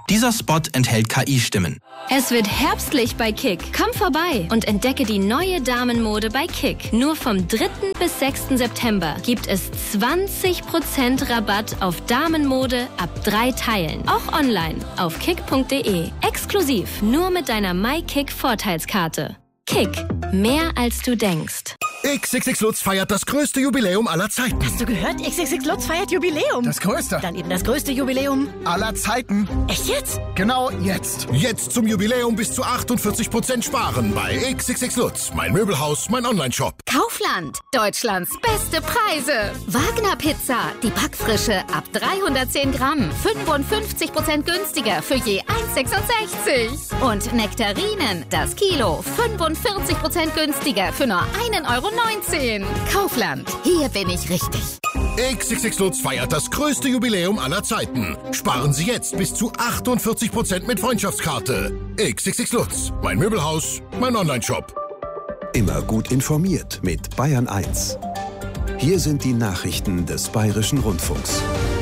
Dieser Spot enthält KI-Stimmen. Es wird herbstlich bei Kick. Komm vorbei und entdecke die neue Damenmode bei Kick. Nur vom 3. bis 6. September gibt es 20% Rabatt auf Damenmode ab 3 Teilen. Auch online auf kick.de. Exklusiv nur mit deiner MyKick-Vorteilskarte. Kick. Mehr als du denkst. XXX Lutz feiert das größte Jubiläum aller Zeiten. Hast du gehört? XXX Lutz feiert Jubiläum. Das größte. Dann eben das größte Jubiläum aller Zeiten. Echt jetzt? Genau jetzt. Jetzt zum Jubiläum bis zu 48% sparen bei XXX Lutz. Mein Möbelhaus, mein Onlineshop. Kaufland. Deutschlands beste Preise. Wagner Pizza. Die Backfrische ab 310 Gramm. 55% günstiger für je 1,66 €. Und Nektarinen. Das Kilo. 45% günstiger für nur 1,19 €. Kaufland. Hier bin ich richtig. XXX Lutz feiert das größte Jubiläum aller Zeiten. Sparen Sie jetzt bis zu 48% mit Freundschaftskarte. XXX Lutz. Mein Möbelhaus, mein Onlineshop. Immer gut informiert mit Bayern 1. Hier sind die Nachrichten des Bayerischen Rundfunks.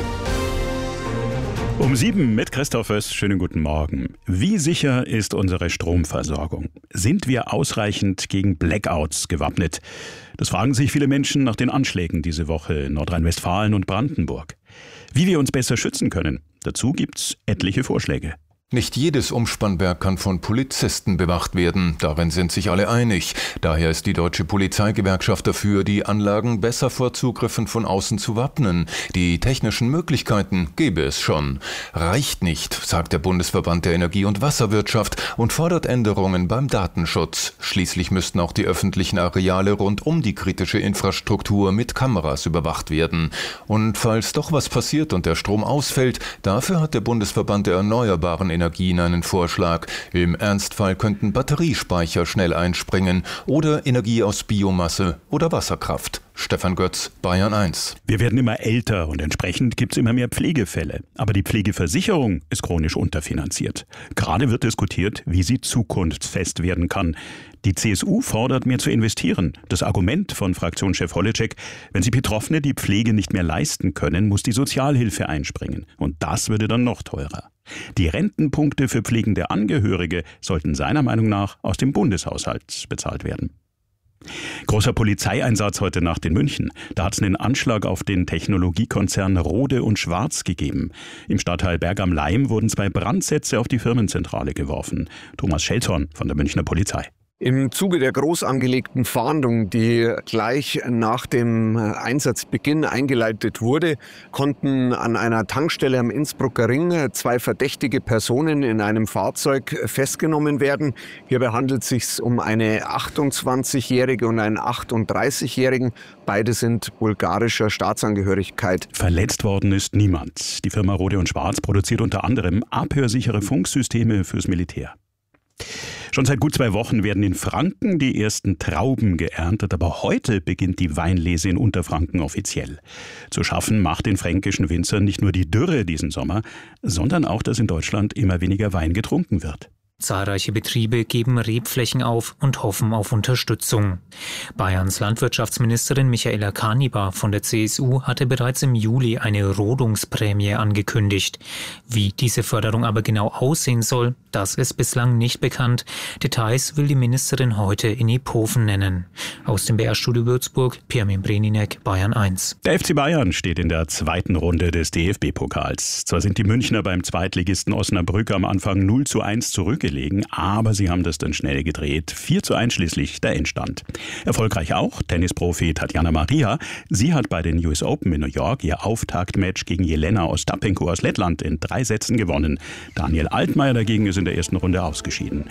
Um 7 mit Christoph Öss. Schönen guten Morgen. Wie sicher ist unsere Stromversorgung? Sind wir ausreichend gegen Blackouts gewappnet? Das fragen sich viele Menschen nach den Anschlägen diese Woche in Nordrhein-Westfalen und Brandenburg. Wie wir uns besser schützen können, dazu gibt's etliche Vorschläge. Nicht jedes Umspannwerk kann von Polizisten bewacht werden. Darin sind sich alle einig. Daher ist die Deutsche Polizeigewerkschaft dafür, die Anlagen besser vor Zugriffen von außen zu wappnen. Die technischen Möglichkeiten gäbe es schon. Reicht nicht, sagt der Bundesverband der Energie- und Wasserwirtschaft und fordert Änderungen beim Datenschutz. Schließlich müssten auch die öffentlichen Areale rund um die kritische Infrastruktur mit Kameras überwacht werden. Und falls doch was passiert und der Strom ausfällt, dafür hat der Bundesverband der erneuerbaren Energien einen Vorschlag. Im Ernstfall könnten Batteriespeicher schnell einspringen oder Energie aus Biomasse oder Wasserkraft. Stefan Götz, Bayern 1. Wir werden immer älter und entsprechend gibt es immer mehr Pflegefälle. Aber die Pflegeversicherung ist chronisch unterfinanziert. Gerade wird diskutiert, wie sie zukunftsfest werden kann. Die CSU fordert, mehr zu investieren. Das Argument von Fraktionschef Holitschek: wenn sich Betroffene die Pflege nicht mehr leisten können, muss die Sozialhilfe einspringen. Und das würde dann noch teurer. Die Rentenpunkte für pflegende Angehörige sollten seiner Meinung nach aus dem Bundeshaushalt bezahlt werden. Großer Polizeieinsatz heute Nacht in München. Da hat es einen Anschlag auf den Technologiekonzern Rohde & Schwarz gegeben. Im Stadtteil Berg am Laim wurden 2 Brandsätze auf die Firmenzentrale geworfen. Thomas Schelthorn von der Münchner Polizei. Im Zuge der groß angelegten Fahndung, die gleich nach dem Einsatzbeginn eingeleitet wurde, konnten an einer Tankstelle am Innsbrucker Ring 2 verdächtige Personen in einem Fahrzeug festgenommen werden. Hierbei handelt es sich um eine 28-Jährige und einen 38-Jährigen. Beide sind bulgarischer Staatsangehörigkeit. Verletzt worden ist niemand. Die Firma Rohde & Schwarz produziert unter anderem abhörsichere Funksysteme fürs Militär. Schon seit gut 2 Wochen werden in Franken die ersten Trauben geerntet, aber heute beginnt die Weinlese in Unterfranken offiziell. Zu schaffen macht den fränkischen Winzern nicht nur die Dürre diesen Sommer, sondern auch, dass in Deutschland immer weniger Wein getrunken wird. Zahlreiche Betriebe geben Rebflächen auf und hoffen auf Unterstützung. Bayerns Landwirtschaftsministerin Michaela Kanibar von der CSU hatte bereits im Juli eine Rodungsprämie angekündigt. Wie diese Förderung aber genau aussehen soll, das ist bislang nicht bekannt. Details will die Ministerin heute in Iphofen nennen. Aus dem BR-Studio Würzburg, Pirmin Breninek, Bayern 1. Der FC Bayern steht in der 2. Runde des DFB-Pokals. Zwar sind die Münchner beim Zweitligisten Osnabrück am Anfang 0:1 zurückgelegen, aber sie haben das dann schnell gedreht. 4:1 schließlich der Endstand. Erfolgreich auch Tennisprofi Tatjana Maria. Sie hat bei den US Open in New York ihr Auftaktmatch gegen Jelena Ostapenko aus Lettland in 3 Sätzen gewonnen. Daniel Altmaier dagegen ist in der ersten Runde ausgeschieden.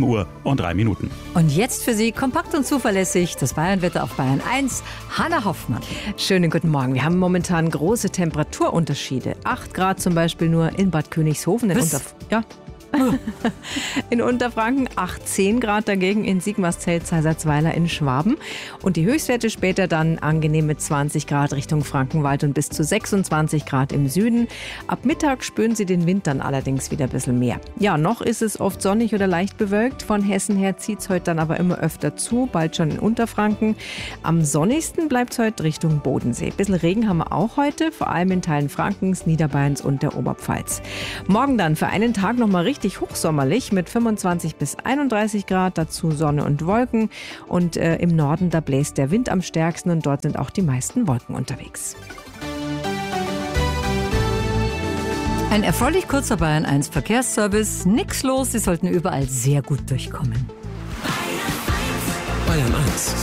7:03. Und jetzt für Sie kompakt und zuverlässig das Bayernwetter auf Bayern 1. Hanna Hoffmann. Schönen guten Morgen. Wir haben momentan große Temperaturunterschiede. 8 Grad zum Beispiel nur in Bad Königshofen. In Unterfranken 18 Grad, dagegen in Sigmarsfeld, Seiserzweiler in Schwaben. Und die Höchstwerte später dann angenehm mit 20 Grad Richtung Frankenwald und bis zu 26 Grad im Süden. Ab Mittag spüren Sie den Wind dann allerdings wieder ein bisschen mehr. Ja, noch ist es oft sonnig oder leicht bewölkt. Von Hessen her zieht es heute dann aber immer öfter zu, bald schon in Unterfranken. Am sonnigsten bleibt es heute Richtung Bodensee. Ein bisschen Regen haben wir auch heute, vor allem in Teilen Frankens, Niederbayerns und der Oberpfalz. Morgen dann für einen Tag nochmal richtig hochsommerlich mit 25 bis 31 Grad, dazu Sonne und Wolken. Und im Norden, da bläst der Wind am stärksten und dort sind auch die meisten Wolken unterwegs. Ein erfreulich kurzer Bayern 1 Verkehrsservice. Nix los, Sie sollten überall sehr gut durchkommen. Bayern 1.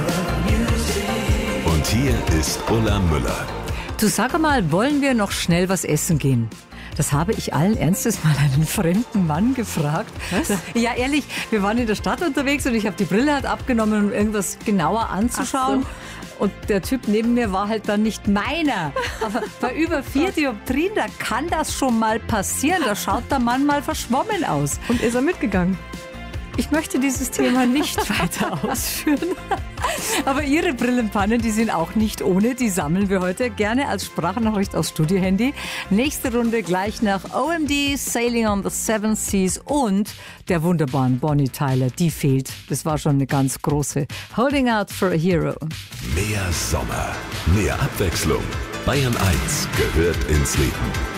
Und hier ist Ulla Müller. Du, sag mal, wollen wir noch schnell was essen gehen? Das habe ich allen Ernstes mal einen fremden Mann gefragt. Was? Ja, ehrlich, wir waren in der Stadt unterwegs und ich habe die Brille halt abgenommen, um irgendwas genauer anzuschauen. Ach so. Und der Typ neben mir war halt dann nicht meiner. Aber bei über 4 Dioptrien, da kann das schon mal passieren. Da schaut der Mann mal verschwommen aus. Und ist er mitgegangen? Ich möchte dieses Thema nicht weiter ausführen. Aber Ihre Brillenpannen, die sind auch nicht ohne. Die sammeln wir heute gerne als Sprachnachricht aufs Studiohandy. Nächste Runde gleich nach OMD, Sailing on the Seven Seas und der wunderbaren Bonnie Tyler. Die fehlt. Das war schon eine ganz große. Holding Out for a Hero. Mehr Sommer, mehr Abwechslung. Bayern 1 gehört ins Leben.